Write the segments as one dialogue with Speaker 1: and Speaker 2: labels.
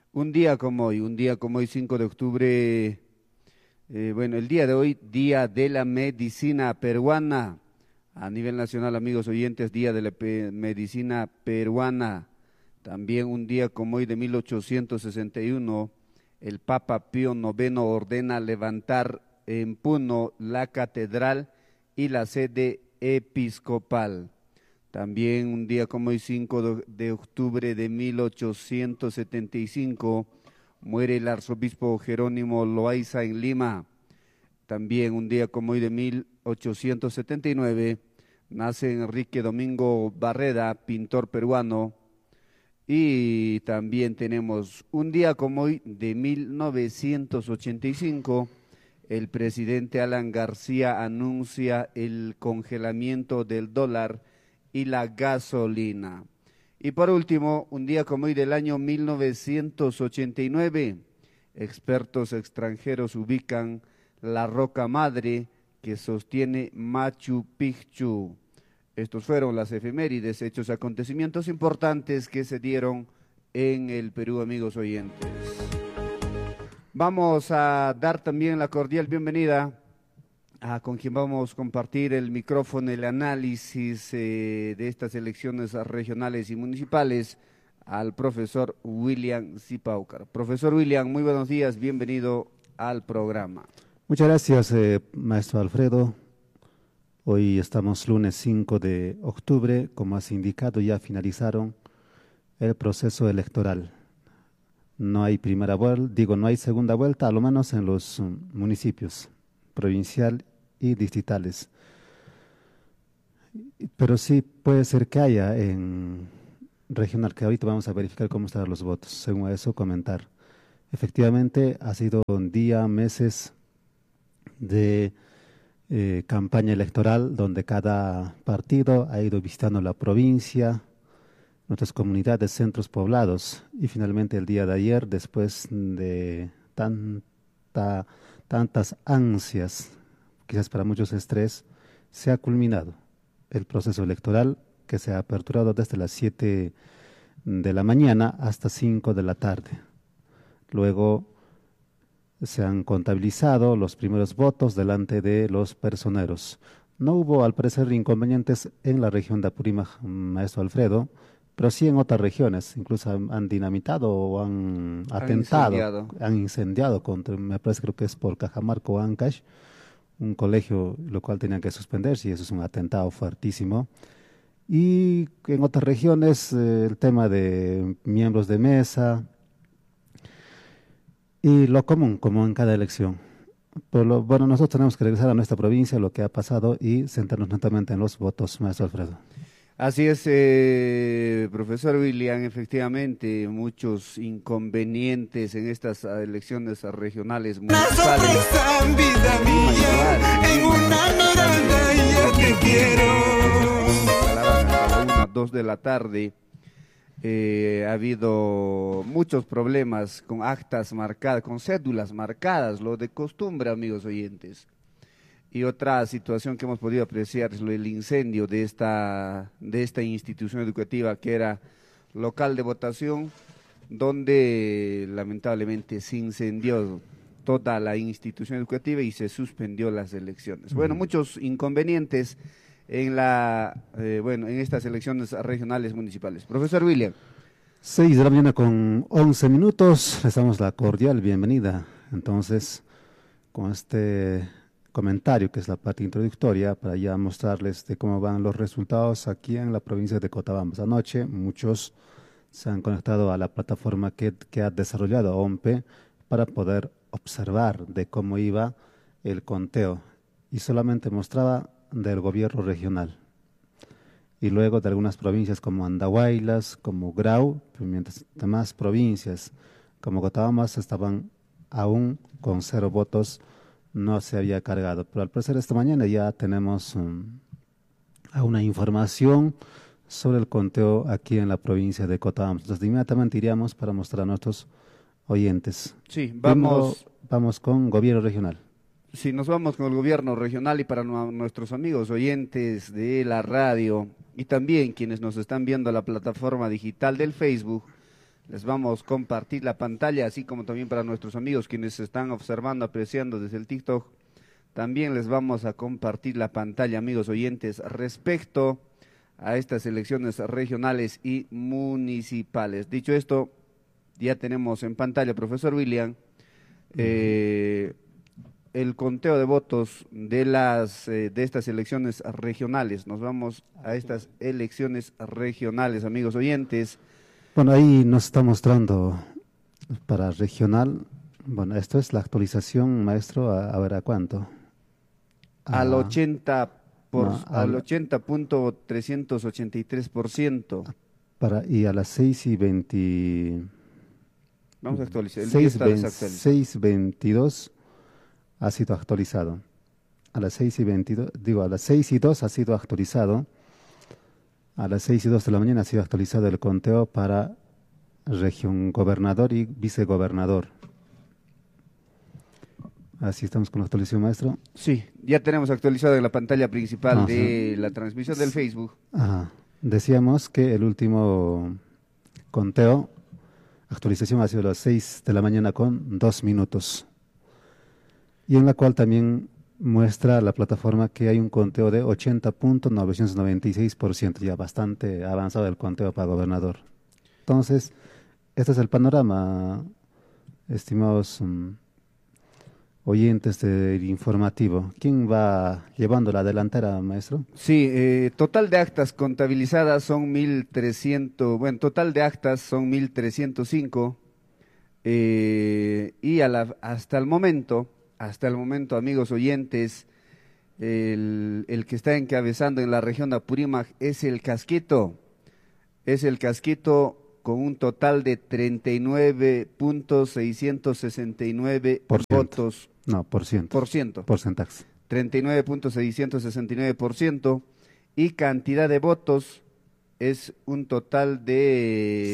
Speaker 1: Un día como hoy, 5 de octubre, el día de hoy, Día de la Medicina Peruana. A nivel nacional, amigos oyentes, Día de la Medicina Peruana. También un día como hoy de 1861, el Papa Pío IX ordena levantar en Puno la catedral y la sede episcopal. También un día como hoy, 5 de octubre de 1875, muere el arzobispo Jerónimo Loaiza en Lima. También un día como hoy de 1879, nace Enrique Domingo Barreda, pintor peruano. Y también tenemos un día como hoy de 1985, el presidente Alan García anuncia el congelamiento del dólar y la gasolina. Y por último, un día como hoy del año 1989, expertos extranjeros ubican la roca madre que sostiene Machu Picchu. Estos fueron las efemérides, hechos, acontecimientos importantes que se dieron en el Perú, amigos oyentes. Vamos a dar también la cordial bienvenida con quien vamos a compartir el micrófono, el análisis de estas elecciones regionales y municipales, al profesor William Zipaucar. Profesor William, muy buenos días, bienvenido al programa.
Speaker 2: Muchas gracias, maestro Alfredo. Hoy estamos lunes 5 de octubre, como has indicado, ya finalizaron el proceso electoral. No hay primera vuelta, no hay segunda vuelta, a lo menos en los municipios provincial y distritales. Pero sí puede ser que haya en regional, que ahorita vamos a verificar cómo están los votos, según eso comentar. Efectivamente, ha sido un día, meses de campaña electoral donde cada partido ha ido visitando la provincia, nuestras comunidades, centros poblados, y finalmente el día de ayer, después de tantas ansias, quizás para muchos estrés, se ha culminado el proceso electoral que se ha aperturado desde las 7 de la mañana hasta 5 de la tarde. Luego se han contabilizado los primeros votos delante de los personeros. No hubo, al parecer, inconvenientes en la región de Apurímac, maestro Alfredo, pero sí en otras regiones, incluso han dinamitado o han atentado, han incendiado contra, me parece, creo que es por Cajamarca o Ancash, un colegio, lo cual tenían que suspenderse, y eso es un atentado fuertísimo. Y en otras regiones, el tema de miembros de mesa, y lo común, como en cada elección. Bueno, nosotros tenemos que regresar a nuestra provincia, lo que ha pasado, y centrarnos netamente en los votos, maestro Alfredo.
Speaker 1: Así es, profesor William, efectivamente, muchos inconvenientes en estas elecciones regionales municipales.
Speaker 3: Una sorpresa en vida mía, en una mirada yo te quiero.
Speaker 1: A la 1, 2 de la tarde. Ha habido muchos problemas con actas marcadas, con cédulas marcadas, lo de costumbre, amigos oyentes. Y otra situación que hemos podido apreciar es el incendio de esta institución educativa que era local de votación, donde lamentablemente se incendió toda la institución educativa y se suspendió las elecciones. Bueno, muchos inconvenientes en estas elecciones regionales municipales. Profesor William.
Speaker 2: 6 de la mañana con 11 minutos, les damos la cordial bienvenida. Entonces, con este comentario, que es la parte introductoria, para ya mostrarles de cómo van los resultados aquí en la provincia de Cotabambas. Anoche muchos se han conectado a la plataforma que ha desarrollado OMPE para poder observar de cómo iba el conteo, y solamente mostraba del gobierno regional, y luego de algunas provincias como Andahuaylas, como Grau, mientras demás provincias como Cotabambas estaban aún con 0 votos, no se había cargado. Pero al parecer esta mañana ya tenemos una información sobre el conteo aquí en la provincia de Cotabambas. Entonces inmediatamente iríamos para mostrar a nuestros oyentes.
Speaker 1: Sí, vamos
Speaker 2: con gobierno regional.
Speaker 1: Sí, nos vamos con el gobierno regional, y para nuestros amigos oyentes de la radio y también quienes nos están viendo a la plataforma digital del Facebook, Les vamos a compartir la pantalla, así como también para nuestros amigos quienes están observando, apreciando desde el TikTok. También les vamos a compartir la pantalla, amigos oyentes, respecto a estas elecciones regionales y municipales. Dicho esto, ya tenemos en pantalla, profesor William, el conteo de votos de estas elecciones regionales. Nos vamos a estas elecciones regionales, amigos oyentes.
Speaker 2: Bueno, ahí nos está mostrando para regional. Bueno, esto es la actualización, maestro, a ver a cuánto.
Speaker 1: Al 80 al
Speaker 2: al
Speaker 1: 80.383%.
Speaker 2: y a las 6:20.
Speaker 1: Vamos a actualizar. El día está desactualizado.
Speaker 2: 6:22 ha sido actualizado. A las 6:22, digo, a las 6:02 ha sido actualizado. A las 6:02 de la mañana ha sido actualizado el conteo para región gobernador y vicegobernador. Así estamos con la actualización, maestro.
Speaker 1: Sí, ya tenemos actualizado en la pantalla principal de la transmisión del Facebook.
Speaker 2: Ajá. Decíamos que el último conteo, actualización ha sido a las 6 de la mañana con 2 minutos. Y en la cual también muestra la plataforma que hay un conteo de 80.996%, ya bastante avanzado el conteo para gobernador. Entonces, este es el panorama, estimados oyentes del informativo. ¿Quién va llevando la delantera, maestro?
Speaker 1: Sí, total de actas contabilizadas son 1.300, bueno, total de actas son 1.305 y hasta el momento, amigos oyentes, el que está encabezando en la región de Apurímac es el Casquito con un total de 39.669 votos.
Speaker 2: No, por ciento. Porcentaje.
Speaker 1: 39.669% y cantidad de votos es un total de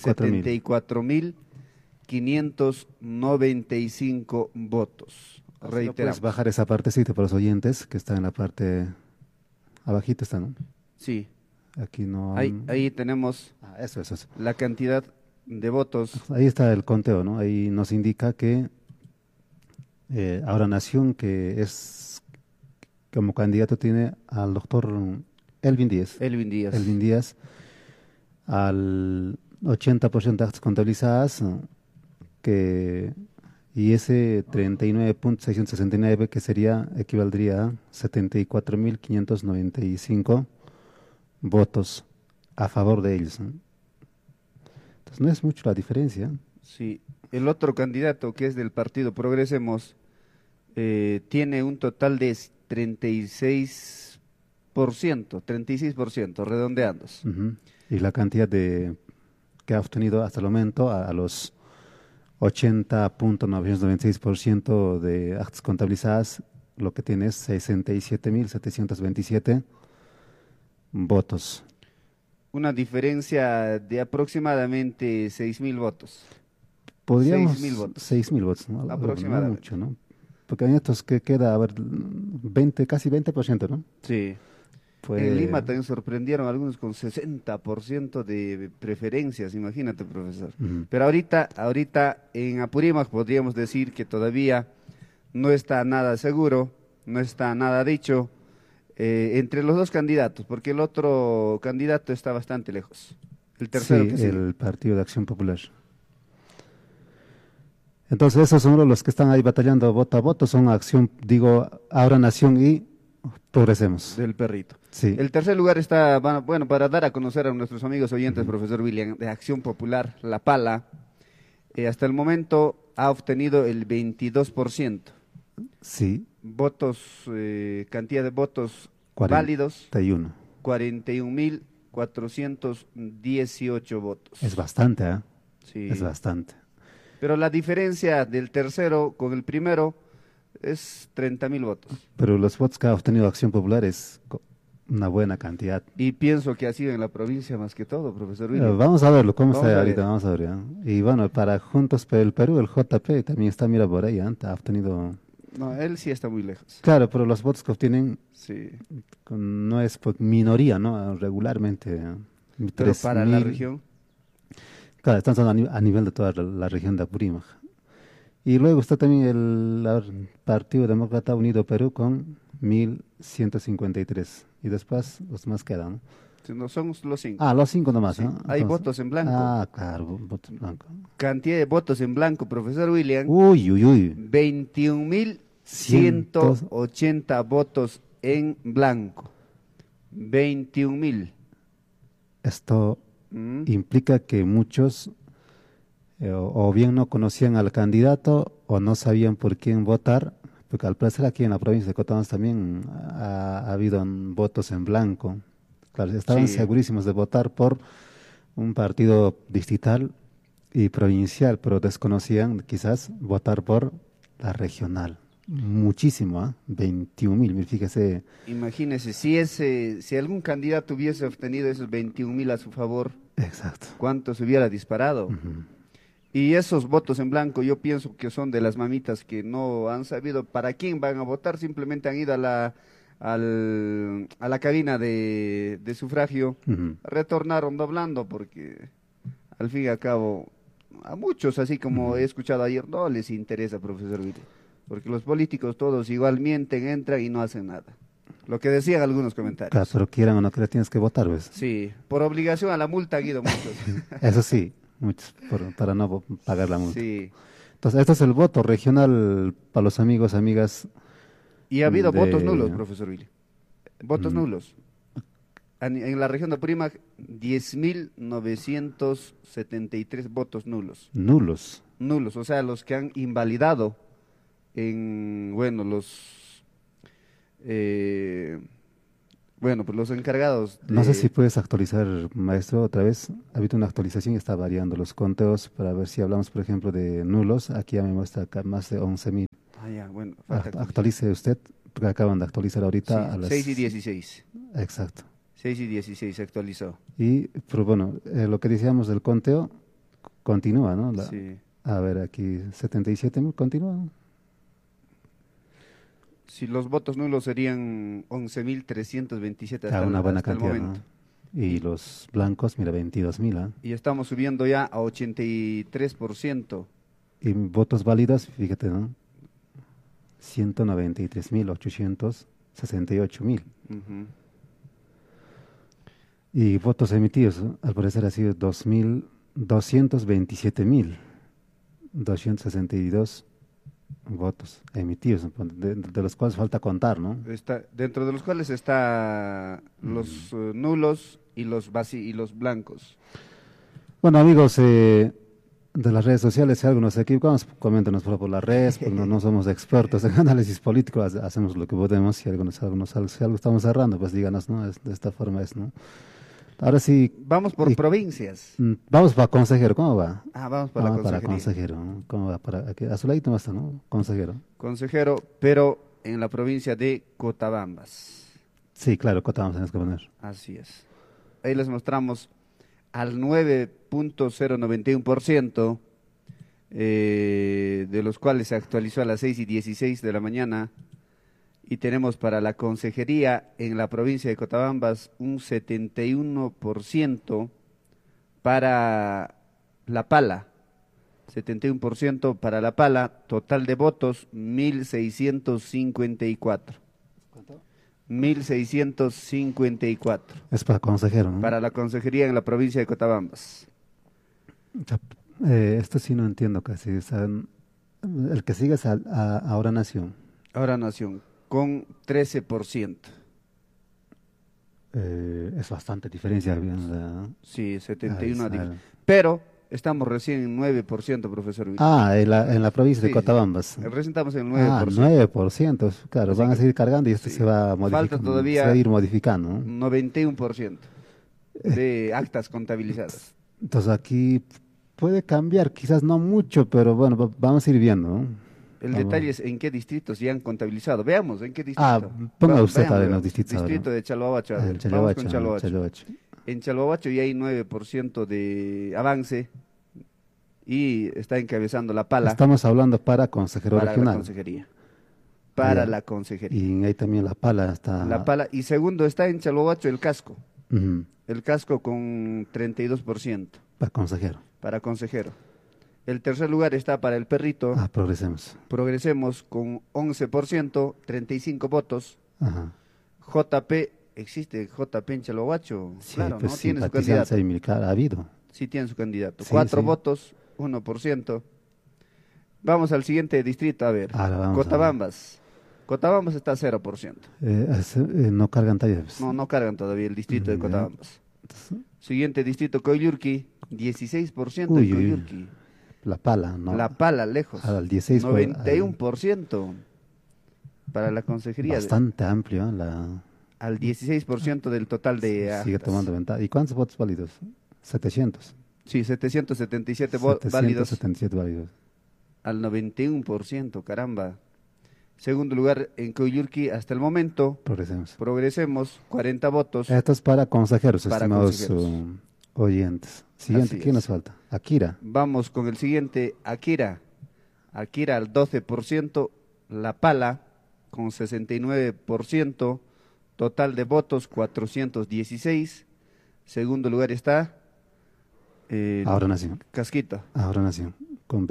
Speaker 1: 74.595 votos. Reiteramos.
Speaker 2: Puedes bajar esa partecita para los oyentes, que está en la parte abajita, está, ¿no?
Speaker 1: Sí.
Speaker 2: Aquí no.
Speaker 1: Ahí tenemos
Speaker 2: eso.
Speaker 1: la cantidad de votos.
Speaker 2: Ahí está el conteo, ¿no? Ahí nos indica que Ahora Nación, que es como candidato, tiene al doctor Elvin Díaz.
Speaker 1: Elvin
Speaker 2: Díaz, al 80% de actas contabilizadas, y ese 39.669 que equivaldría a 74.595 votos a favor de ellos, ¿no? Entonces no es mucho la diferencia.
Speaker 1: Sí, el otro candidato, que es del partido Progresemos, tiene un total de 36%, redondeando.
Speaker 2: Y la cantidad que ha obtenido hasta el momento a los 80.996% de actas contabilizadas, lo que tiene es 67.727 votos.
Speaker 1: Una diferencia de aproximadamente 6.000 votos.
Speaker 2: Podríamos
Speaker 1: 6.000 votos.
Speaker 2: 6.000 votos, ¿no?
Speaker 1: Aproximadamente.
Speaker 2: No mucho, ¿no? Porque en estos que queda, a ver, casi 20%, ¿no?
Speaker 1: Sí. En Lima también sorprendieron algunos con 60% de preferencias, imagínate, profesor. Pero ahorita en Apurímac podríamos decir que todavía no está nada seguro, no está nada dicho entre los dos candidatos, porque el otro candidato está bastante lejos. El tercero que sigue.
Speaker 2: El Partido de Acción Popular. Entonces esos son los que están ahí batallando voto a voto, son Ahora Nación y Progresemos.
Speaker 1: Del Perrito.
Speaker 2: Sí.
Speaker 1: El tercer lugar está, bueno, para dar a conocer a nuestros amigos oyentes, profesor William, de Acción Popular, La Pala, hasta el momento ha obtenido el 22%.
Speaker 2: Sí.
Speaker 1: Votos, cantidad de votos válidos. 41.418 votos.
Speaker 2: Es bastante, ¿eh?
Speaker 1: Sí.
Speaker 2: Es bastante.
Speaker 1: Pero la diferencia del tercero con el primero es 30.000 votos.
Speaker 2: Pero los votos que ha obtenido Acción Popular es una buena cantidad.
Speaker 1: Y pienso que ha sido en la provincia más que todo, profesor William.
Speaker 2: Vamos a verlo, cómo está ahorita, vamos a ver. ¿Ya? Y bueno, para Juntos por el Perú, el JP también está, mira, por ahí, ha obtenido...
Speaker 1: No, él sí está muy lejos.
Speaker 2: Claro, pero los votos que obtienen
Speaker 1: sí.
Speaker 2: No es por minoría, ¿no? Regularmente.
Speaker 1: Pero para la región...
Speaker 2: Claro, estamos hablando a nivel de toda la región de Apurímac. Y luego está también el Partido Demócrata Unido Perú con 1.153. Y después los más quedan, ¿no?
Speaker 1: Si no, son los 5.
Speaker 2: Ah, los 5 nomás,
Speaker 1: Sí,
Speaker 2: ¿no?
Speaker 1: hay
Speaker 2: Entonces-
Speaker 1: votos en blanco.
Speaker 2: Ah, claro, votos en blanco.
Speaker 1: Cantidad de votos en blanco, profesor William.
Speaker 2: Uy, uy, uy.
Speaker 1: 21.180 votos en blanco. 21.000.
Speaker 2: Esto
Speaker 1: Mm.
Speaker 2: implica que muchos o bien no conocían al candidato o no sabían por quién votar, porque al parecer aquí en la provincia de Cotabas también ha habido votos en blanco. Claro, estaban
Speaker 1: Sí.
Speaker 2: segurísimos de votar por un partido distrital y provincial, pero desconocían quizás votar por la regional. Muchísimo, ¿ah? 21.000, fíjese.
Speaker 1: Imagínese, si algún candidato hubiese obtenido esos 21.000 a su favor,
Speaker 2: Exacto.
Speaker 1: ¿cuánto se hubiera disparado?
Speaker 2: Ujú.
Speaker 1: Y esos votos en blanco yo pienso que son de las mamitas que no han sabido para quién van a votar, simplemente han ido a la cabina de sufragio,
Speaker 2: Ujú.
Speaker 1: retornaron doblando porque al fin y al cabo a muchos, así como he escuchado ayer, no les interesa, profesor Willy, porque los políticos todos igual mienten, entran y no hacen nada. Lo que decían algunos comentarios.
Speaker 2: Claro, pero quieran o no quieran, tienes que votar, ¿ves?
Speaker 1: Sí, por obligación a la multa han ido muchos.
Speaker 2: Eso sí, muchos, para no pagar la multa.
Speaker 1: Sí.
Speaker 2: Entonces, este es el voto regional para los amigos, amigas.
Speaker 1: Y ha habido
Speaker 2: De-
Speaker 1: votos nulos, profesor Willy. Votos
Speaker 2: Mm.
Speaker 1: nulos. En la región de Apurímac, 10.973 votos nulos.
Speaker 2: Nulos.
Speaker 1: Nulos, o sea, los que han invalidado bueno, pues los encargados
Speaker 2: No sé
Speaker 1: de-
Speaker 2: si puedes actualizar, maestro, otra vez. Ha habido una actualización y está variando los conteos para ver si hablamos, por ejemplo, de nulos. Aquí ya me muestra acá más de 11.000.
Speaker 1: Ah, ya, bueno, falta
Speaker 2: Actualice usted, porque acaban de actualizar ahorita
Speaker 1: Sí,
Speaker 2: a las...
Speaker 1: 6 y 16.
Speaker 2: Exacto.
Speaker 1: 6 y 16 se actualizó.
Speaker 2: Y, pero bueno, lo que decíamos del conteo continúa, ¿no?
Speaker 1: Sí.
Speaker 2: A ver, aquí 77.000 continúa.
Speaker 1: Si los votos nulos serían 11.327
Speaker 2: Ah, una buena
Speaker 1: hasta el
Speaker 2: cantidad,
Speaker 1: momento.
Speaker 2: ¿no? Y los blancos, mira, 22.000, ¿ah?
Speaker 1: Y estamos subiendo ya a 83%.
Speaker 2: Y votos válidos, fíjate, ¿no? 193.868.000.
Speaker 1: Ujú.
Speaker 2: Y votos emitidos, ¿no? Al parecer ha sido 2.227.262 votos emitidos, de los cuales falta contar, ¿no?
Speaker 1: Dentro de los cuales está los nulos y los y los blancos.
Speaker 2: Bueno, amigos de las redes sociales, si algo nos equivocamos, coméntenos por las redes, pues no somos expertos en análisis político, hacemos lo que podemos, si algo estamos errando, pues díganos, ¿no? De esta forma es, ¿no? Ahora sí,
Speaker 1: Vamos por
Speaker 2: Y-
Speaker 1: provincias.
Speaker 2: vamos para consejero, ¿cómo va?
Speaker 1: Vamos para la
Speaker 2: Vamos para
Speaker 1: consejería.
Speaker 2: consejero, ¿no? ¿Cómo va? A su ladito más está, ¿no? Consejero.
Speaker 1: Consejero, pero en la provincia de Cotabambas.
Speaker 2: Sí, claro, ¿cuánto vamos a tener que poner?
Speaker 1: Así es. Ahí les mostramos al 9.091%, de los cuales se actualizó a las 6 y 16 de la mañana. Y tenemos para la consejería en la provincia de Cotabambas un 71% para La Pala. 71% para La Pala, total de votos 1.654. 1.654
Speaker 2: Es para consejero, ¿no?
Speaker 1: para la consejería en la provincia de Cotabambas.
Speaker 2: Esto sí no entiendo casi. O sea, el que sigue es Ahora Nación.
Speaker 1: Ahora Nación, con 13%.
Speaker 2: Es bastante diferencia. ¿Verdad?
Speaker 1: Sí, 71 a
Speaker 2: Ahí está.
Speaker 1: 10. Pero estamos recién en 9%, profesor Villa.
Speaker 2: En la provincia de
Speaker 1: Sí,
Speaker 2: Cotabambas.
Speaker 1: Recién estamos en 9%.
Speaker 2: 9%. Claro,
Speaker 1: Así
Speaker 2: van a
Speaker 1: que-
Speaker 2: seguir cargando y esto
Speaker 1: sí.
Speaker 2: se va a
Speaker 1: Falta
Speaker 2: modificar.
Speaker 1: todavía-
Speaker 2: Se va a ir modificando, ¿no?
Speaker 1: 91% de actas contabilizadas.
Speaker 2: Entonces aquí puede cambiar, quizás no mucho, pero bueno, vamos a ir viendo, ¿no?
Speaker 1: El
Speaker 2: Vamos.
Speaker 1: detalle es en qué distritos ya han contabilizado. Veamos en qué distrito.
Speaker 2: Ponga
Speaker 1: Vamos,
Speaker 2: usted
Speaker 1: veamos,
Speaker 2: en los
Speaker 1: veamos.
Speaker 2: distritos ahora.
Speaker 1: Distrito de Chalhuahuacho. a ver.
Speaker 2: El
Speaker 1: Vamos
Speaker 2: Chalahuacho,
Speaker 1: con Chalhuahuacho.
Speaker 2: Chalahuacho.
Speaker 1: En Chalhuahuacho ya hay 9% de avance y está encabezando La Pala
Speaker 2: Estamos hablando para consejero
Speaker 1: para la
Speaker 2: regional.
Speaker 1: consejería. Para
Speaker 2: Ya.
Speaker 1: la consejería.
Speaker 2: Y ahí también La Pala está.
Speaker 1: La Pala. Y segundo está en Chalhuahuacho el casco.
Speaker 2: Ujú,
Speaker 1: El casco con 32%.
Speaker 2: para consejero.
Speaker 1: para consejero. El tercer lugar está para el perrito.
Speaker 2: Progresemos.
Speaker 1: Progresemos con 11%, 35 votos.
Speaker 2: Ajá.
Speaker 1: JP, ¿existe JP en Chalhuahuacho?
Speaker 2: Sí,
Speaker 1: Claro,
Speaker 2: pues
Speaker 1: ¿no? Tiene su
Speaker 2: simpatizantes
Speaker 1: candidato.
Speaker 2: ahí, ha habido.
Speaker 1: Sí, tiene su candidato.
Speaker 2: Sí,
Speaker 1: 4
Speaker 2: sí.
Speaker 1: votos, 1%. Vamos al siguiente distrito, a ver.
Speaker 2: Ahora vamos a ver.
Speaker 1: Cotabambas. Cotabambas está a 0%.
Speaker 2: No cargan talleres.
Speaker 1: No cargan todavía el distrito de
Speaker 2: Ya.
Speaker 1: Cotabambas.
Speaker 2: Entonces,
Speaker 1: Siguiente distrito, Coyurqui, 16%
Speaker 2: Uy,
Speaker 1: en
Speaker 2: uy, uy.
Speaker 1: Coyurqui.
Speaker 2: La pala, ¿no?
Speaker 1: La Pala, lejos.
Speaker 2: Al 16 por-
Speaker 1: 91% para la consejería.
Speaker 2: Bastante amplio,
Speaker 1: Al 16% del total de
Speaker 2: sigue
Speaker 1: actas.
Speaker 2: tomando ventaja. ¿Y cuántos votos válidos? 700.
Speaker 1: Sí, 777 válidos
Speaker 2: 777 válidos.
Speaker 1: al 91%, caramba. Segundo lugar en Coyurqui hasta el momento.
Speaker 2: Progresemos.
Speaker 1: Progresemos, 40 votos.
Speaker 2: Esto es para consejeros,
Speaker 1: Para
Speaker 2: estimados
Speaker 1: consejeros.
Speaker 2: oyentes. Siguiente,
Speaker 1: Así
Speaker 2: ¿quién
Speaker 1: es.
Speaker 2: nos falta? Akira.
Speaker 1: Vamos con el siguiente, Akira. Akira al 12%, La Pala con 69%, total de votos 416. Segundo lugar está
Speaker 2: Ahora nació.
Speaker 1: Casquito,
Speaker 2: Ahora nació. Con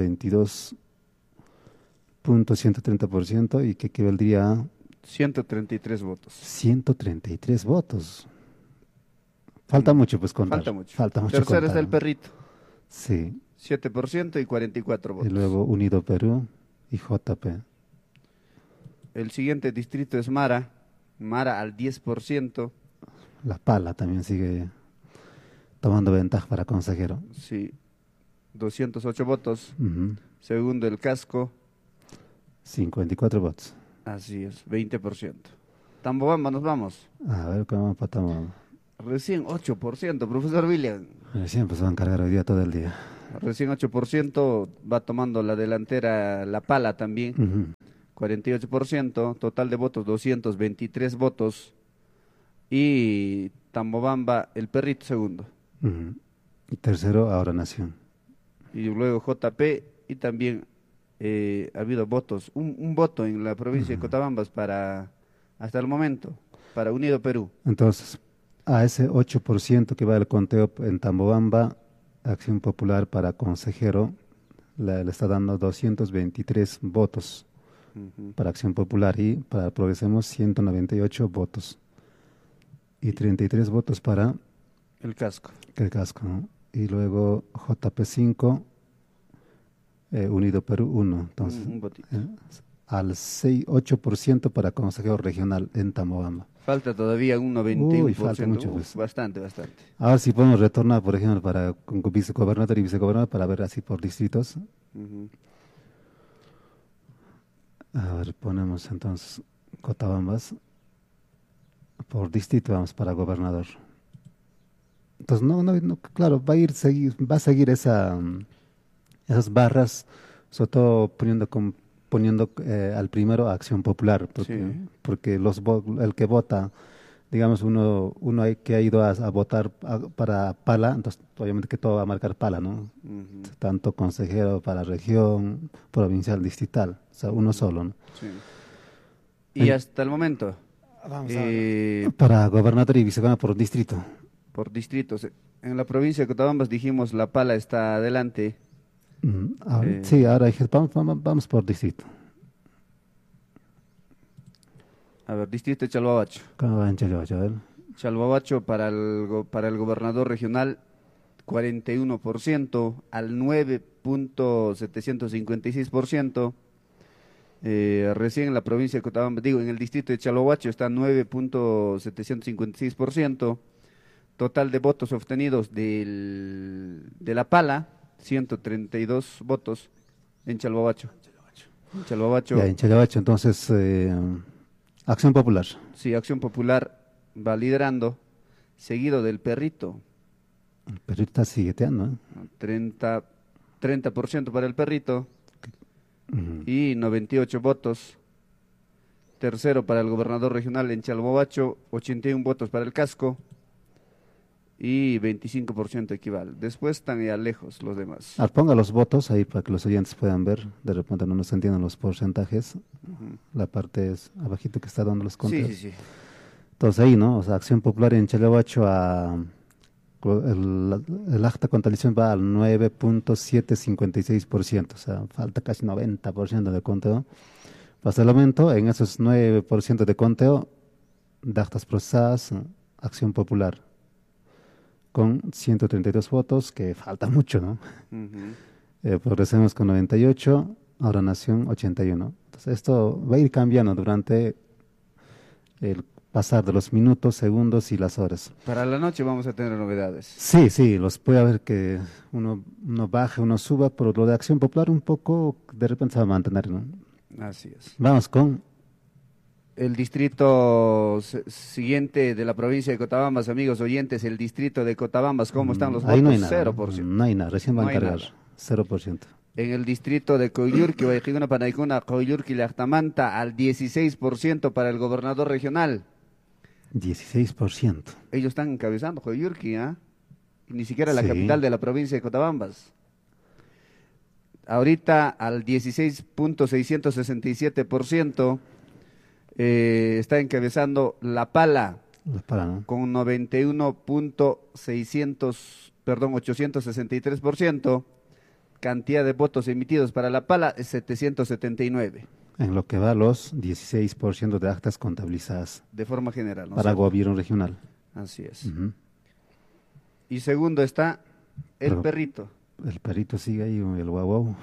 Speaker 2: 22.130% y que equivaldría
Speaker 1: 133 votos.
Speaker 2: 133 votos. Falta mucho, pues, contar.
Speaker 1: Falta mucho.
Speaker 2: Falta mucho
Speaker 1: Tercero
Speaker 2: contar.
Speaker 1: está el Perrito,
Speaker 2: Sí.
Speaker 1: 7% y 44
Speaker 2: Y
Speaker 1: votos.
Speaker 2: luego Unido Perú y JP.
Speaker 1: El siguiente distrito es Mara, Mara al 10%,
Speaker 2: La Pala también sigue tomando ventaja para consejero.
Speaker 1: sí, 208 votos.
Speaker 2: Ujú.
Speaker 1: Segundo el Casco,
Speaker 2: 54 votos.
Speaker 1: así es, 20%. Tambobamba, nos vamos.
Speaker 2: A ver cómo empatamos.
Speaker 1: Recién 8%, profesor William.
Speaker 2: Siempre se van a cargar hoy día todo el día.
Speaker 1: Recién 8%, va tomando la delantera La Pala también,
Speaker 2: Ujú.
Speaker 1: 48%, total de votos 223 votos. Y Tambobamba, el Perrito segundo.
Speaker 2: Ujú. Y tercero, Ahora Nación.
Speaker 1: Y luego JP y también ha habido votos, un voto en la provincia de Cotabambas para, hasta el momento, para Unido Perú.
Speaker 2: Entonces, a ese 8% que va el conteo en Tambobamba, Acción Popular para consejero le está dando 223 votos
Speaker 1: Ujú.
Speaker 2: para Acción Popular y para Progresemos 198 votos. Y 33 votos para
Speaker 1: El Casco.
Speaker 2: el Casco, ¿no? Y luego JP5, Unido Perú 1. Entonces,
Speaker 1: Un votito.
Speaker 2: al 8% para consejero regional en Tambobamba.
Speaker 1: Falta todavía un 91%.
Speaker 2: Uy, falta mucho, pues.
Speaker 1: Bastante, bastante.
Speaker 2: Ahora sí podemos retornar, por ejemplo, para con vicegobernador y vicegobernador para ver así por distritos.
Speaker 1: Ujú.
Speaker 2: A ver, ponemos entonces Cotabambas. Por distrito vamos para gobernador. Entonces, claro, va a seguir esas barras, sobre todo poniendo al primero a Acción Popular, porque,
Speaker 1: Sí.
Speaker 2: porque el que vota, digamos, uno que ha ido a votar para Pala, entonces obviamente que todo va a marcar Pala, ¿no?
Speaker 1: Ujú.
Speaker 2: Tanto consejero para región, provincial, distrital, o sea, uno solo, ¿no?
Speaker 1: Sí. Y
Speaker 2: En-
Speaker 1: hasta el momento,
Speaker 2: Para gobernador y vicegobernador por distrito.
Speaker 1: por distritos, en la provincia de Cotabambas dijimos La Pala está adelante.
Speaker 2: Sí, ahora dije, vamos por distrito.
Speaker 1: A ver, distrito de Chalhuahuacho.
Speaker 2: ¿Cómo va en Chalabacho? A ver.
Speaker 1: Chalhuahuacho para para el gobernador regional 41% al 9.756%. Recién en la provincia de Cotabamba, en el distrito de Chalhuahuacho está 9.756%. Total de votos obtenidos de La Pala, 132 votos en Chalhuahuacho. Chalhuahuacho,
Speaker 2: Ya, en Chalabacho, entonces, Acción Popular.
Speaker 1: sí, Acción Popular va liderando, seguido del Perrito,
Speaker 2: El perrito está sigueteando, ¿eh?
Speaker 1: 30% para el Perrito
Speaker 2: Ujú.
Speaker 1: y 98 votos. Tercero para el gobernador regional en Chalhuahuacho, 81 votos para el Casco y 25% equivale. Después están ya lejos los demás.
Speaker 2: Ponga los votos ahí para que los oyentes puedan ver. De repente no nos entienden los porcentajes.
Speaker 1: Ujú.
Speaker 2: La parte es abajito que está dando los
Speaker 1: Sí,
Speaker 2: conteos.
Speaker 1: sí, sí.
Speaker 2: Entonces ahí, ¿no? O sea, Acción Popular en Chalabacho a el acta de contabilización va al 9.756%, o sea, falta casi 90% de conteo. Hasta el momento, en esos 9% de conteo de actas procesadas, Acción Popular, con 132 votos, que falta mucho, ¿no? Progresemos con 98, ahora Nación 81. Entonces, esto va a ir cambiando durante el pasar de los minutos, segundos y las horas.
Speaker 1: Para la noche vamos a tener novedades.
Speaker 2: Sí, sí, los puede haber que uno baje, uno suba, pero lo de Acción Popular un poco de repente se va a mantener, ¿no?
Speaker 1: Así es.
Speaker 2: Vamos con
Speaker 1: El distrito siguiente de la provincia de Cotabambas, amigos oyentes, el distrito de Cotabambas, ¿cómo están los
Speaker 2: ahí
Speaker 1: votos?
Speaker 2: no hay nada,
Speaker 1: 0%.
Speaker 2: no hay nada, recién van
Speaker 1: No
Speaker 2: a
Speaker 1: hay
Speaker 2: cargar,
Speaker 1: nada.
Speaker 2: 0%.
Speaker 1: En el distrito de Coyurqui, Guayquiguna, Panaicuna, Coyurqui, Lactamanta, al 16% para el gobernador regional.
Speaker 2: 16%.
Speaker 1: Ellos están encabezando Coyurqui, ¿ah? Ni siquiera la
Speaker 2: Sí.
Speaker 1: capital de la provincia de Cotabambas. Ahorita al 16.667% está encabezando La Pala
Speaker 2: ¿No?
Speaker 1: con 863%. Cantidad de votos emitidos para La Pala es 779,
Speaker 2: En lo que va los 16% de actas contabilizadas
Speaker 1: de forma general, ¿no?
Speaker 2: para
Speaker 1: ¿Cierto?
Speaker 2: gobierno regional.
Speaker 1: Así es.
Speaker 2: Ujú.
Speaker 1: Y segundo está el
Speaker 2: Pero-
Speaker 1: perrito.
Speaker 2: El perrito sigue ahí, el guau.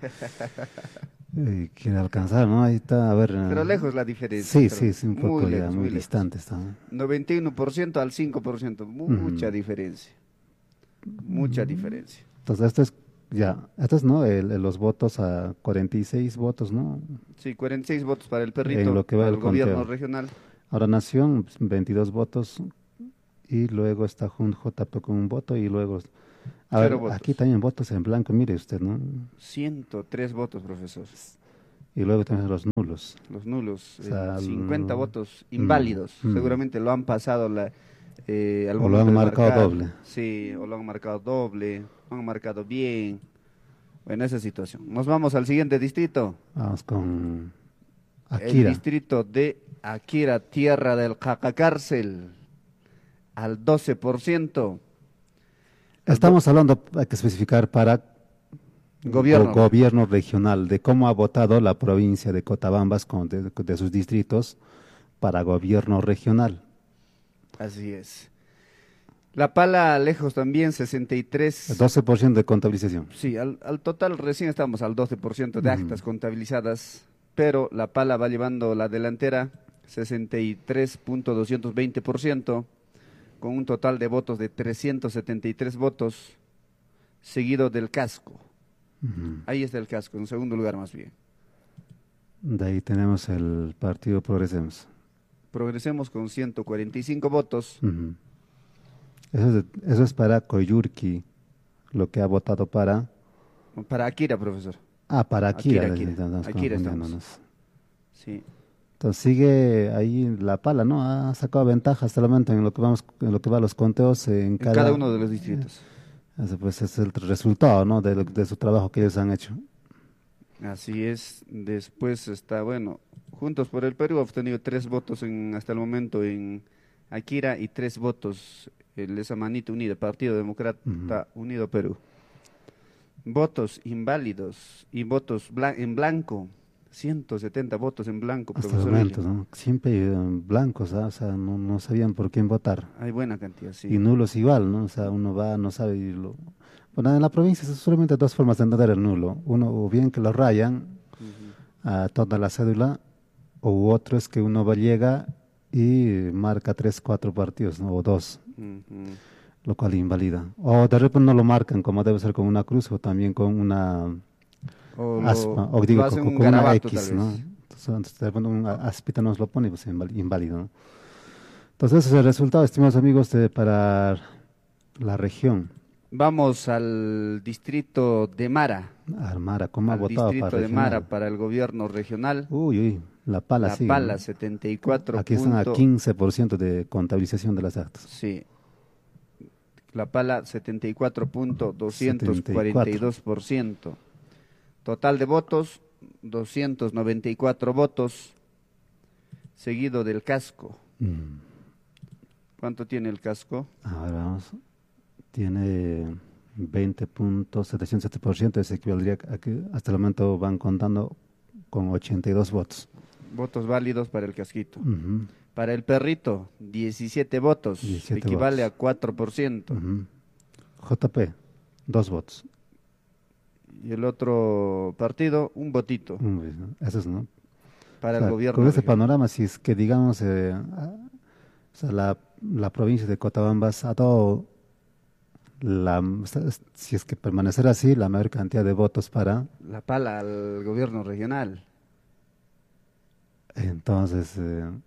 Speaker 2: Quiere alcanzar, ¿no? Ahí está, a ver.
Speaker 1: Pero lejos la diferencia.
Speaker 2: Sí,
Speaker 1: pero
Speaker 2: sí, sí, un poco ya
Speaker 1: lejos,
Speaker 2: muy
Speaker 1: lejos.
Speaker 2: distante está, ¿no?
Speaker 1: 91% al 5%, mucha diferencia. Mucha diferencia.
Speaker 2: Entonces, esto es, ¿no? Los votos a 46 votos, ¿no?
Speaker 1: Sí, 46 votos para el perrito,
Speaker 2: En lo que va
Speaker 1: para
Speaker 2: el
Speaker 1: el gobierno
Speaker 2: conteo.
Speaker 1: regional.
Speaker 2: Ahora Nación, 22 votos, y luego está JP con un voto, y luego... A ver,
Speaker 1: Cero votos.
Speaker 2: aquí también votos en blanco, mire usted, ¿no?
Speaker 1: 103 votos, profesor.
Speaker 2: Y luego tenemos los nulos.
Speaker 1: Los nulos,
Speaker 2: O sea,
Speaker 1: 50 votos inválidos.
Speaker 2: mm.
Speaker 1: Seguramente lo han pasado al
Speaker 2: O lo
Speaker 1: momento
Speaker 2: han
Speaker 1: de
Speaker 2: marcado
Speaker 1: marcar.
Speaker 2: doble.
Speaker 1: Sí, o lo han marcado doble, lo han marcado bien. En esa situación. Nos vamos al siguiente distrito.
Speaker 2: Vamos con
Speaker 1: El
Speaker 2: Akira.
Speaker 1: distrito de Akira, tierra del Cacacárcel, al 12%.
Speaker 2: Estamos hablando, hay que especificar, para
Speaker 1: Gobierno.
Speaker 2: gobierno regional, de cómo ha votado la provincia de Cotabambas de sus distritos para gobierno regional.
Speaker 1: Así es. La Pala lejos también, 63.
Speaker 2: 12% de contabilización.
Speaker 1: Sí, al total recién estamos al 12% de actas contabilizadas, pero La Pala va llevando la delantera, 63.220%, con un total de votos de 373 votos, seguido del Casco.
Speaker 2: Ujú.
Speaker 1: Ahí está el Casco, en segundo lugar más bien.
Speaker 2: De ahí tenemos el partido Progresemos.
Speaker 1: Progresemos con 145 votos.
Speaker 2: Ujú. Eso es para Coyurqui, lo que ha votado para...
Speaker 1: Para Akira, profesor.
Speaker 2: para Akira.
Speaker 1: Akira.
Speaker 2: Estamos
Speaker 1: Akira
Speaker 2: confundiéndonos.
Speaker 1: Sí.
Speaker 2: Entonces sigue ahí La Pala, ¿no? Ha sacado ventaja hasta el momento en lo que va los conteos
Speaker 1: En cada uno de los distritos.
Speaker 2: Ese, pues es el resultado, ¿no? De su trabajo que ellos han hecho.
Speaker 1: Así es. Después está, bueno, Juntos por el Perú ha obtenido 3 votos hasta el momento en Akira y 3 votos esa manita unida, Partido Demócrata Unido Perú. Votos inválidos y votos en blanco, 170 votos en blanco,
Speaker 2: Hasta el
Speaker 1: profesor
Speaker 2: momento,
Speaker 1: William.
Speaker 2: ¿no? Siempre blancos, ¿ah? O sea, no sabían por quién votar.
Speaker 1: Hay buena cantidad, sí.
Speaker 2: Y nulos igual, ¿no? O sea, uno va, no sabe. Bueno, en la provincia son solamente dos formas de entender el nulo. Uno, o bien que lo rayan a toda la cédula, o otro es que uno llega y marca 3, 4 partidos, ¿no? O 2, lo cual invalida. O de repente no lo marcan, como debe ser con una cruz o también con una
Speaker 1: O
Speaker 2: aspa, o
Speaker 1: lo
Speaker 2: digo,
Speaker 1: hacen
Speaker 2: con
Speaker 1: un
Speaker 2: una
Speaker 1: garabato,
Speaker 2: X,
Speaker 1: tal
Speaker 2: ¿no?
Speaker 1: vez.
Speaker 2: Entonces, de repente una aspita nos lo pone, pues inválido, ¿no? Entonces, ese es el resultado, estimados amigos, para la región.
Speaker 1: Vamos al distrito de Mara.
Speaker 2: Armara, ¿cómo ha
Speaker 1: Al
Speaker 2: votado
Speaker 1: distrito
Speaker 2: para
Speaker 1: de
Speaker 2: regional?
Speaker 1: Mara para el gobierno regional.
Speaker 2: Uy, La Pala
Speaker 1: La
Speaker 2: sigue,
Speaker 1: Pala,
Speaker 2: ¿no?
Speaker 1: 74.
Speaker 2: Aquí están a 15% de contabilización de las actas.
Speaker 1: Sí. La Pala, 74.242%. Total de votos, 294 votos, seguido del Casco. ¿Cuánto tiene el Casco?
Speaker 2: Ahora vamos. tiene 20.707%, eso equivaldría a que hasta el momento van contando con 82 votos.
Speaker 1: Votos válidos para el casquito.
Speaker 2: Ujú,
Speaker 1: Para el perrito, 17 votos,
Speaker 2: 17
Speaker 1: equivale
Speaker 2: votos.
Speaker 1: a 4%.
Speaker 2: ujú. JP, 2 votos.
Speaker 1: Y el otro partido, un votito
Speaker 2: ¿No? Eso es, ¿no?
Speaker 1: para
Speaker 2: O sea,
Speaker 1: el gobierno
Speaker 2: con ese
Speaker 1: regional.
Speaker 2: panorama, si es que digamos, o sea, la provincia de Cotabamba ha dado, si es que permanecer así, la mayor cantidad de votos para,
Speaker 1: La pala al gobierno regional.
Speaker 2: entonces,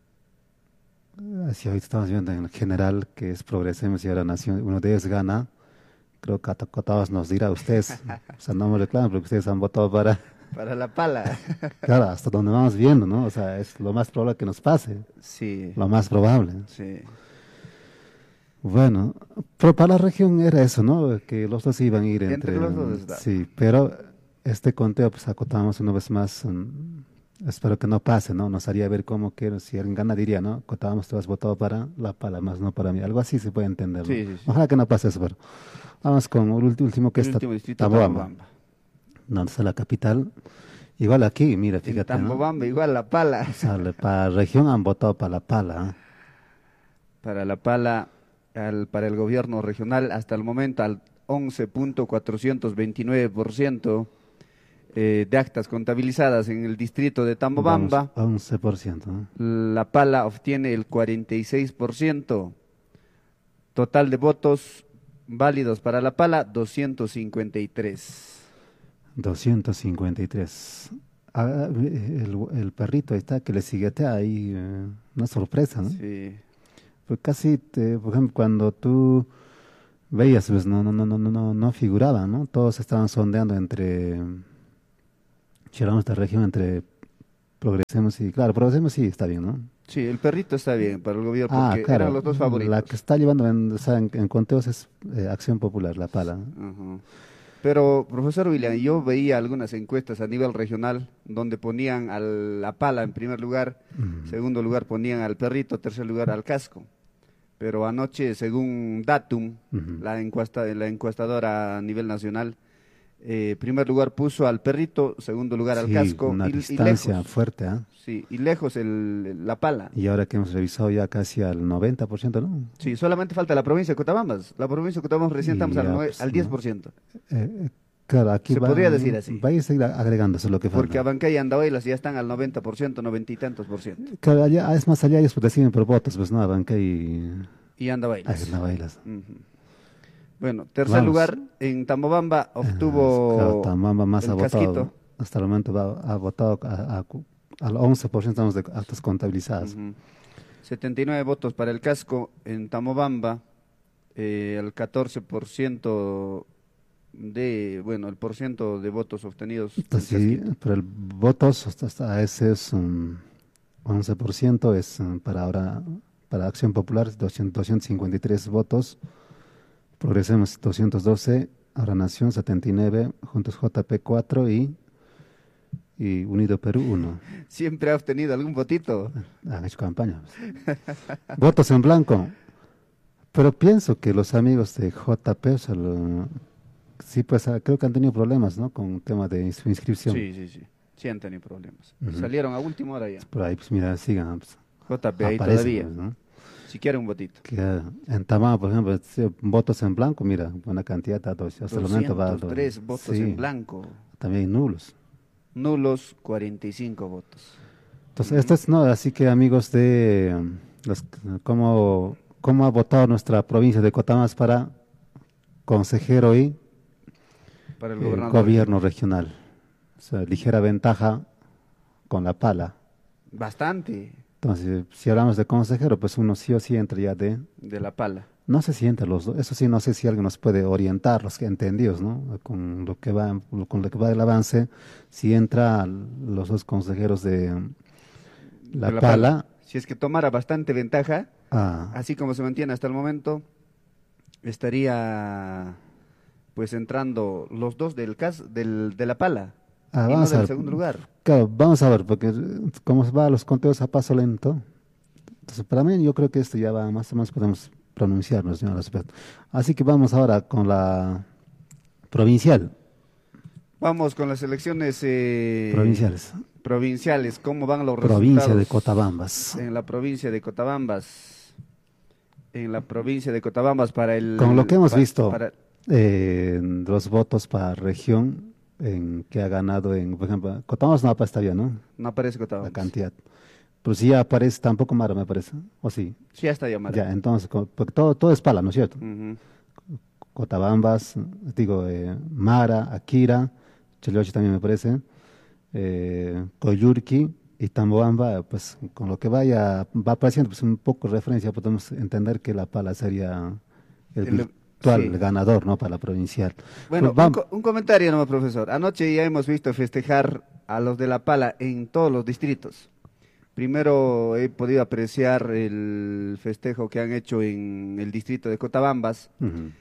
Speaker 2: así ahorita estamos viendo en general que es Progresemos y ahora Nación, uno de ellos gana, creo que a Cotabas nos dirá ustedes, o sea, no me reclaman porque ustedes han votado para,
Speaker 1: Para la pala.
Speaker 2: claro, hasta donde vamos viendo, ¿no? O sea, es lo más probable que nos pase,
Speaker 1: Sí,
Speaker 2: lo más probable.
Speaker 1: sí.
Speaker 2: Bueno, pero para la región era eso, ¿no? Que los dos iban a ir
Speaker 1: Entre los dos está.
Speaker 2: Sí, pero este conteo, pues acotamos una vez más, espero que no pase, ¿no? Nos haría ver cómo que si alguien gana diría, ¿no? Acotábamos, tú has votado para la pala, más no para mí. Algo así se puede entender, ¿no?
Speaker 1: Sí, sí, sí.
Speaker 2: Ojalá que no pase eso, pero vamos con el último que
Speaker 1: El
Speaker 2: está
Speaker 1: último distrito,
Speaker 2: Tambobamba,
Speaker 1: Tambobamba.
Speaker 2: donde está la capital. Igual aquí, mira,
Speaker 1: En
Speaker 2: fíjate, ¿no?
Speaker 1: Tambobamba, igual la pala.
Speaker 2: O sea, para la región han votado para la pala, ¿eh?
Speaker 1: Para la pala, para el gobierno regional, hasta el momento al 11.429% de actas contabilizadas en el distrito de Tambobamba.
Speaker 2: Vamos, 11%, ¿no?
Speaker 1: La pala obtiene el 46%. Total de votos válidos para la pala, 253.
Speaker 2: 253. Ah, el perrito ahí está que le siguetea ahí, una sorpresa, ¿no?
Speaker 1: Sí.
Speaker 2: Pues casi, por ejemplo, cuando tú veías, pues no figuraba, ¿no? Todos estaban sondeando entre, si hablamos de región, entre Progresemos y, claro, Progresemos sí está bien, ¿no?
Speaker 1: Sí, el perrito está bien para el gobierno porque
Speaker 2: claro,
Speaker 1: eran los dos favoritos.
Speaker 2: la que está llevando o sea, en conteos es Acción Popular, la pala, ¿no?
Speaker 1: Ujú. Pero, profesor William, yo veía algunas encuestas a nivel regional donde ponían a la pala en primer lugar, segundo lugar ponían al perrito, tercer lugar al casco. Pero anoche, según Datum,
Speaker 2: Ujú.
Speaker 1: la encuestadora a nivel nacional, primer lugar puso al perrito, segundo lugar al
Speaker 2: Sí,
Speaker 1: casco
Speaker 2: una
Speaker 1: y
Speaker 2: distancia
Speaker 1: lejos,
Speaker 2: fuerte, ¿ah?
Speaker 1: sí, y lejos la pala.
Speaker 2: Y ahora que hemos revisado ya casi al 90%, ¿no?
Speaker 1: Sí, solamente falta la provincia de Cotabambas. La provincia de Cotabambas recién
Speaker 2: Y
Speaker 1: estamos
Speaker 2: ya,
Speaker 1: al
Speaker 2: pues,
Speaker 1: al
Speaker 2: ¿no?
Speaker 1: 10%.
Speaker 2: Claro, aquí
Speaker 1: Se podría decir así.
Speaker 2: va a ir seguir agregándose lo que falta.
Speaker 1: Porque Abancay y Andahuaylas ya están al 90%, 90 y tantos por ciento.
Speaker 2: Claro, allá, es más allá ellos pues deciden por votos, pues no, Abanca y
Speaker 1: Y Andahuaylas.
Speaker 2: Navailas.
Speaker 1: Ujú. Bueno, tercer
Speaker 2: Vamos.
Speaker 1: lugar en Tambobamba
Speaker 2: Claro,
Speaker 1: obtuvo
Speaker 2: Tambamba más
Speaker 1: el
Speaker 2: ha votado.
Speaker 1: casquito.
Speaker 2: Hasta el momento ha votado al 11% estamos de actas contabilizadas.
Speaker 1: Ujú. 79 votos para el casco en Tambobamba, el 14% el porciento de votos obtenidos del
Speaker 2: Entonces, sí,
Speaker 1: casquito.
Speaker 2: pero el votos hasta ese es 11% es para ahora, para Acción Popular 253 votos, Progresemos 212, ahora Nación 79, Juntos JP 4 y Unido Perú 1.
Speaker 1: Siempre ha obtenido algún votito.
Speaker 2: Han hecho campaña. Votos en blanco. Pero pienso que los amigos de JP, o sea, sí, pues creo que han tenido problemas, ¿no? Con el tema de su inscripción.
Speaker 1: Sí, sí, sí. Sí han tenido problemas.
Speaker 2: Ujú.
Speaker 1: Salieron a última hora ya.
Speaker 2: Por ahí, pues mira, sigan. Pues,
Speaker 1: JP ahí
Speaker 2: aparecen,
Speaker 1: todavía.
Speaker 2: pues, ¿no?
Speaker 1: Si quiere un votito.
Speaker 2: Que en Tamá, por ejemplo, votos en blanco, mira, buena cantidad, hasta el momento va.
Speaker 1: 203 votos
Speaker 2: sí,
Speaker 1: en blanco.
Speaker 2: también hay nulos.
Speaker 1: Nulos, 45 votos.
Speaker 2: Entonces, esto es, no, así que amigos de cómo ha votado nuestra provincia de Cotamas para consejero y
Speaker 1: Para el
Speaker 2: el
Speaker 1: gobernador.
Speaker 2: gobierno regional. O sea, ligera ventaja con la pala.
Speaker 1: Bastante
Speaker 2: Entonces, si hablamos de consejero, pues uno sí o sí entra ya
Speaker 1: de la pala.
Speaker 2: no sé si entre los dos, eso sí, no sé si alguien nos puede orientar, los que entendidos, ¿no? Con lo que va del avance, si entra los dos consejeros de la
Speaker 1: De
Speaker 2: pala,
Speaker 1: Si es que tomara bastante ventaja,
Speaker 2: ah,
Speaker 1: así como se mantiene hasta el momento, estaría pues entrando los dos de la pala y no
Speaker 2: vamos a
Speaker 1: del
Speaker 2: ver.
Speaker 1: segundo lugar.
Speaker 2: Claro, vamos a ver, porque como va los conteos a paso lento, entonces para mí yo creo que esto ya va más o menos, podemos pronunciarnos, ¿no?, al respecto. Así que vamos ahora con la provincial.
Speaker 1: Vamos con las elecciones
Speaker 2: Provinciales.
Speaker 1: provinciales. ¿Cómo van los
Speaker 2: Provincia de
Speaker 1: resultados
Speaker 2: Cotabambas.
Speaker 1: en la provincia de Cotabambas? En la provincia de Cotabambas para el...
Speaker 2: Con lo que hemos visto,
Speaker 1: para-
Speaker 2: los votos para región en que ha ganado, por ejemplo, Cotabambas no aparece todavía, ¿no?
Speaker 1: no aparece
Speaker 2: La
Speaker 1: Cotabambas.
Speaker 2: cantidad. Pero sí aparece tampoco Mara, me parece. ¿O sí?
Speaker 1: Sí, ya está llamada.
Speaker 2: Ya, entonces, porque todo es pala, ¿no es cierto?
Speaker 1: Ujú.
Speaker 2: Cotabambas, digo, Mara, Akira, Chillochi también me parece, Coyurqui y Tamboamba, pues con lo que va apareciendo, pues un poco de referencia, podemos entender que la pala sería el
Speaker 1: El-
Speaker 2: virtual
Speaker 1: sí.
Speaker 2: ganador, ¿no?, para la provincial.
Speaker 1: Bueno,
Speaker 2: Pues
Speaker 1: un comentario nomás, profesor. Anoche ya hemos visto festejar a los de La Pala en todos los distritos. Primero he podido apreciar el festejo que han hecho en el distrito de Cotabambas.
Speaker 2: ujú,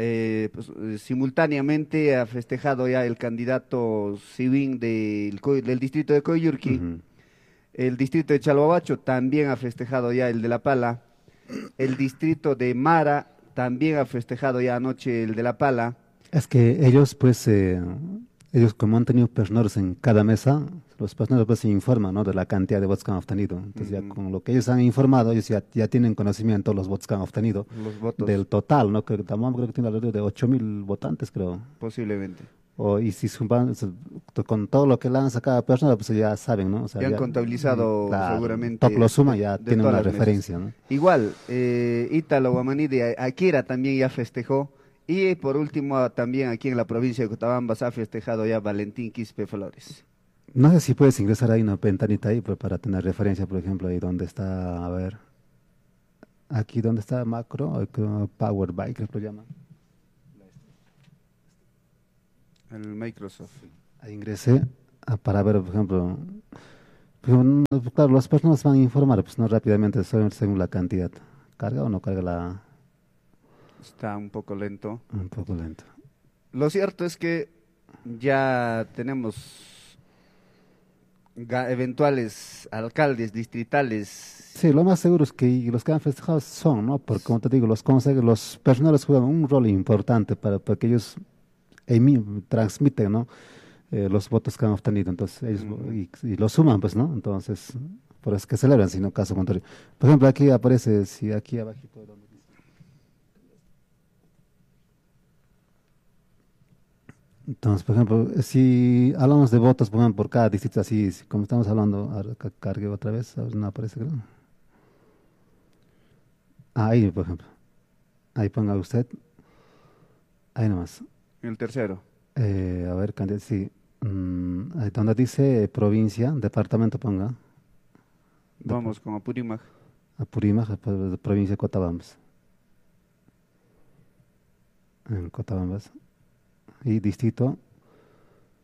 Speaker 1: Simultáneamente ha festejado ya el candidato Siwin del distrito de Coyurqui.
Speaker 2: ujú.
Speaker 1: El distrito de Chalhuahuacho también ha festejado ya el de La Pala. El distrito de Mara también ha festejado ya anoche el de La Pala.
Speaker 2: Es que ellos, pues, ellos como han tenido personeros en cada mesa, los personeros pues se informan, ¿no?, de la cantidad de votos que han obtenido. Entonces ya
Speaker 1: Ujú.
Speaker 2: con lo que ellos han informado, ellos ya tienen conocimiento de los votos que han obtenido.
Speaker 1: Los votos,
Speaker 2: Del total, ¿no? Creo que tiene alrededor de 8.000 votantes, creo.
Speaker 1: posiblemente.
Speaker 2: Y si suman, con todo lo que lanza cada persona, pues ya saben, ¿no? O sea,
Speaker 1: Ya han contabilizado
Speaker 2: claro,
Speaker 1: seguramente
Speaker 2: todo lo suma, ya
Speaker 1: de
Speaker 2: tienen
Speaker 1: todas
Speaker 2: una
Speaker 1: las mesas.
Speaker 2: referencia, ¿no?
Speaker 1: Igual, Ítalo Guamaní de Akira también ya festejó. Y por último, también aquí en la provincia de Cotabambas ha festejado ya Valentín Quispe Flores.
Speaker 2: No sé si puedes ingresar ahí una ventanita ahí pues, para tener referencia, por ejemplo, ahí donde está, a ver, aquí donde está Macro, Power Bike, creo que lo llaman.
Speaker 1: El Microsoft.
Speaker 2: Ahí ingresé para ver, por ejemplo, claro, las personas van a informar, pues no rápidamente, según la cantidad. ¿Carga o no carga la...?
Speaker 1: Está un poco lento.
Speaker 2: Un poco lento.
Speaker 1: Lo cierto es que ya tenemos eventuales alcaldes distritales.
Speaker 2: Sí, lo más seguro es que los que han festejado son, ¿no? Porque, como te digo, los personales juegan un rol importante para que ellos transmiten, ¿no?, los votos que han obtenido. Entonces, ellos y lo suman, pues, ¿no? Entonces, por eso es que celebran, si no caso contrario. Por ejemplo, aquí aparece, si aquí abajito, donde dice. Entonces, por ejemplo, si hablamos de votos, por ejemplo, por cada distrito, así como estamos hablando, ahora cargue otra vez, a ver, no aparece, creo. Ahí, por ejemplo. Ahí ponga usted. Ahí nomás.
Speaker 1: El tercero.
Speaker 2: A ver, sí. Ahí donde dice provincia, departamento ponga.
Speaker 1: Vamos con Apurímac.
Speaker 2: Apurímac, provincia de Cotabambas. En Cotabambas. Y distrito